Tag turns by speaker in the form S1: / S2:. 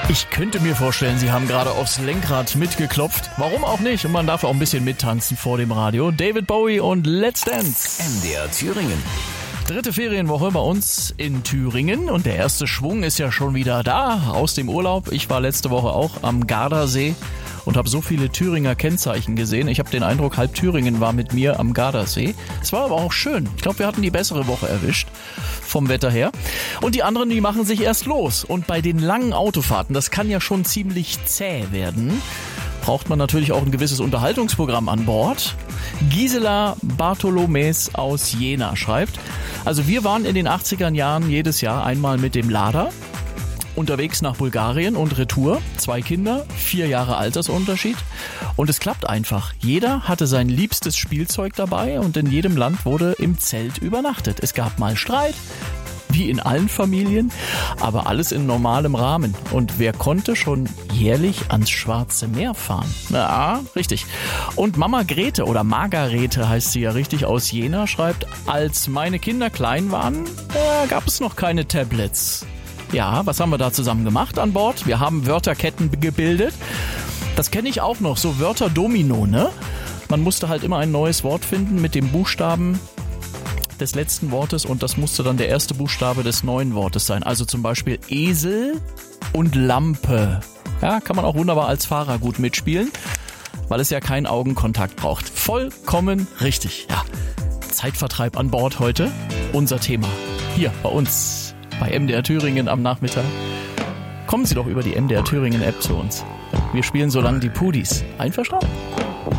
S1: Ich könnte mir vorstellen, Sie haben gerade aufs Lenkrad mitgeklopft. Warum auch nicht? Und man darf auch ein bisschen mittanzen vor dem Radio. David Bowie und Let's Dance.
S2: MDR Thüringen.
S1: 3. Ferienwoche bei uns in Thüringen und der erste Schwung ist ja schon wieder da aus dem Urlaub. Ich war letzte Woche auch am Gardasee und habe so viele Thüringer Kennzeichen gesehen. Ich habe den Eindruck, halb Thüringen war mit mir am Gardasee. Es war aber auch schön. Ich glaube, wir hatten die bessere Woche erwischt vom Wetter her. Und die anderen, die machen sich erst los. Und bei den langen Autofahrten, das kann ja schon ziemlich zäh werden, braucht man natürlich auch ein gewisses Unterhaltungsprogramm an Bord. Gisela Bartholomäs aus Jena schreibt, also wir waren in den 80er Jahren jedes Jahr einmal mit dem Lada unterwegs nach Bulgarien und Retour. 2 Kinder, 4 Jahre Altersunterschied. Und es klappt einfach. Jeder hatte sein liebstes Spielzeug dabei und in jedem Land wurde im Zelt übernachtet. Es gab mal Streit, wie in allen Familien, aber alles in normalem Rahmen. Und wer konnte schon jährlich ans Schwarze Meer fahren? Na, richtig. Und Mama Grete oder Margarete heißt sie ja richtig aus Jena schreibt, als meine Kinder klein waren, gab es noch keine Tablets. Ja, was haben wir da zusammen gemacht an Bord? Wir haben Wörterketten gebildet. Das kenne ich auch noch, so Wörter-Domino, ne? Man musste halt immer ein neues Wort finden mit dem Buchstaben des letzten Wortes und das musste dann der erste Buchstabe des neuen Wortes sein. Also zum Beispiel Esel und Lampe. Ja, kann man auch wunderbar als Fahrer gut mitspielen, weil es ja keinen Augenkontakt braucht. Vollkommen richtig, ja. Zeitvertreib an Bord heute, unser Thema. Hier bei uns. Bei MDR Thüringen am Nachmittag. Kommen Sie doch über die MDR Thüringen App zu uns. Wir spielen so lange die Pudis. Einverstanden?